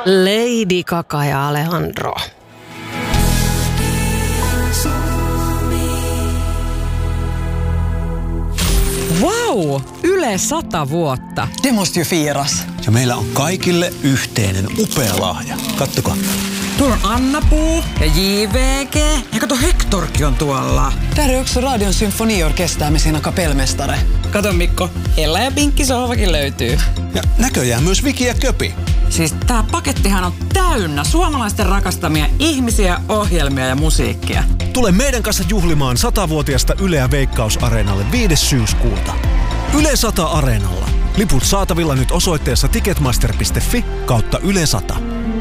Lady Gaga ja Alejandro. Wow! Yle 100 vuotta. Det måste ju firas. Ja meillä on kaikille yhteinen upea lahja. Kattokaa. Tuolla on Anna-Puu ja JVG. Ja kato, Hectorkin on tuolla. Där är också Radion symfoniorkester med sina kapellmästare. Kato Mikko, Ella ja Pinkki sohvakin löytyy. Ja näköjään myös Viki ja Köpi. Siis tää pakettihan on täynnä suomalaisten rakastamia ihmisiä, ohjelmia ja musiikkia. Tule meidän kanssa juhlimaan 100-vuotiasta Yleä Veikkaus-areenalle 5. syyskuuta. Yle 100 Areenalla. Liput saatavilla nyt osoitteessa ticketmaster.fi/Yle 100.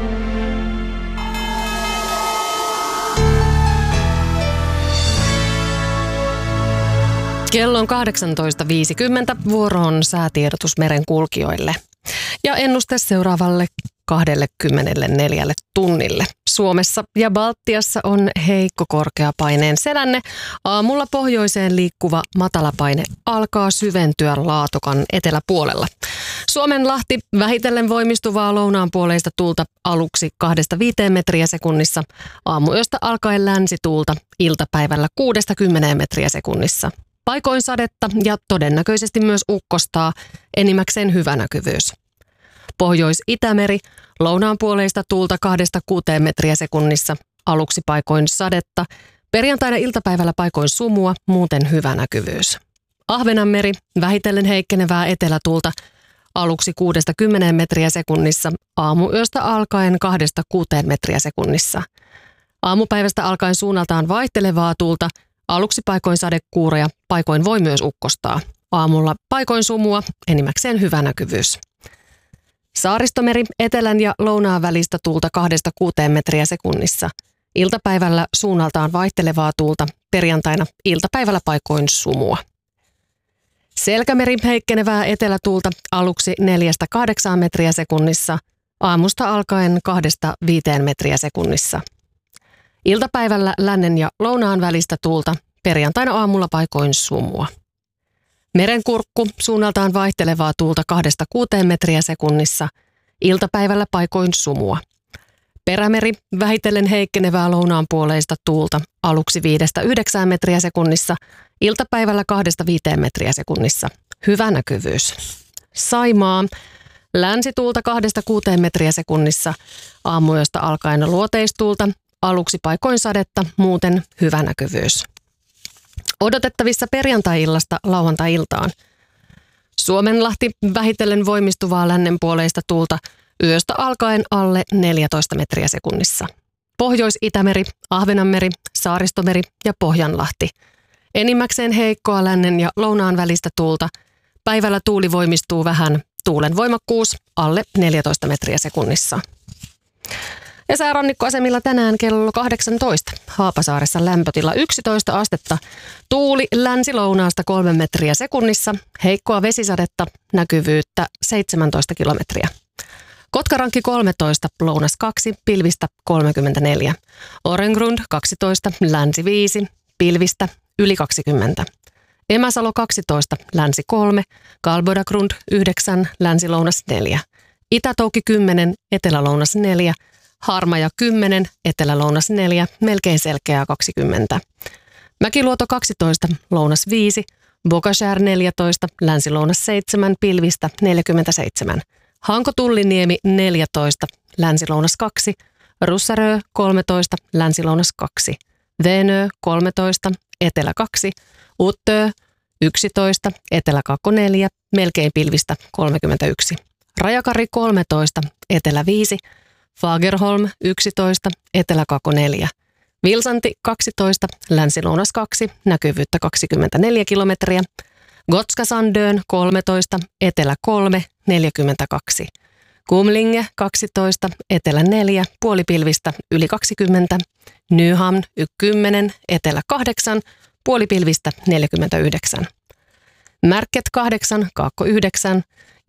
Kello on 18.50. Vuoro on säätiedotus merenkulkijoille. Ja ennuste seuraavalle 24 tunnille. Suomessa ja Baltiassa on heikko korkeapaineen selänne. Aamulla pohjoiseen liikkuva matalapaine alkaa syventyä Laatokan eteläpuolella. Suomenlahti vähitellen voimistuvaa lounaanpuoleista tuulta aluksi 2-5 metriä sekunnissa. Aamuyöstä alkaen länsituulta iltapäivällä 6-10 metriä sekunnissa. Paikoin sadetta ja todennäköisesti myös ukkostaa, enimmäkseen hyvä näkyvyys. Pohjois-Itämeri, lounaanpuoleista tuulta 2-6 metriä sekunnissa, aluksi paikoin sadetta, perjantaina iltapäivällä paikoin sumua, muuten hyvä näkyvyys. Ahvenanmeri, vähitellen heikkenevää etelätuulta, aluksi 6-10 metriä sekunnissa, aamuyöstä alkaen 2-6 metriä sekunnissa. Aamupäivästä alkaen suunnaltaan vaihtelevaa tuulta, aluksi paikoin sadekuuroja, paikoin voi myös ukkostaa. Aamulla paikoin sumua, enimmäkseen hyvä näkyvyys. Saaristomeri, etelän ja lounaan välistä tuulta 2-6 metriä sekunnissa. Iltapäivällä suunnaltaan vaihtelevaa tuulta, perjantaina iltapäivällä paikoin sumua. Selkämeri, heikkenevää etelätuulta, aluksi 4-8 metriä sekunnissa, aamusta alkaen 2-5 metriä sekunnissa. Iltapäivällä lännen ja lounaan välistä tuulta, perjantaina aamulla paikoin sumua. Merenkurkku, suunnaltaan vaihtelevaa tuulta 2-6 metriä sekunnissa, iltapäivällä paikoin sumua. Perämeri, vähitellen heikkenevää lounaanpuoleista tuulta, aluksi 5-9 metriä sekunnissa, iltapäivällä 2-5 metriä sekunnissa. Hyvä näkyvyys. Saimaa, länsituulta 2-6 metriä sekunnissa, aamuyöstä alkaen luoteistuulta, aluksi paikoin sadetta, muuten hyvä näkyvyys. Odotettavissa perjantai-illasta lauantai-iltaan. Suomenlahti, vähitellen voimistuvaa lännenpuoleista tuulta, yöstä alkaen alle 14 metriä sekunnissa. Pohjois-Itämeri, Ahvenanmeri, Saaristomeri ja Pohjanlahti. Enimmäkseen heikkoa lännen ja lounaan välistä tuulta. Päivällä tuuli voimistuu vähän, tuulen voimakkuus alle 14 metriä sekunnissa. Ja säärannikkoasemilla tänään kello 18. Haapasaaressa lämpötila 11 astetta. Tuuli länsi-lounaasta 3 metriä sekunnissa. Heikkoa vesisadetta, näkyvyyttä 17 kilometriä. Kotkarankki 13, lounas 2, pilvistä 34. Orengrund 12, länsi 5, pilvistä yli 20. Emäsalo 12, länsi 3, Kalbodagrund 9, länsi-lounas 4. Itätouki 10, etelä-lounas 4. Harmaja 10, etelä-lounas 4, melkein selkeää 20. Mäkiluoto 12, lounas 5, Bokashär 14, länsi-lounas 7, pilvistä 47. Hanko-Tulliniemi 14, länsi-lounas 2, Russarö 13, länsi-lounas 2, Venö 13, etelä 2, Uttö 11, etelä-kakko 4, melkein pilvistä 31. Rajakari 13, etelä 5, Fagerholm 11, etelä-kakko 4. Vilsanti 12, länsi-lounas 2, näkyvyyttä 24 kilometriä. Gotska-Sandön 13, etelä 3, 42. Kumlinge 12, etelä 4, puolipilvistä yli 20. Nyhamn 10, etelä 8, puolipilvistä 49. Märket 8, kaakko 9.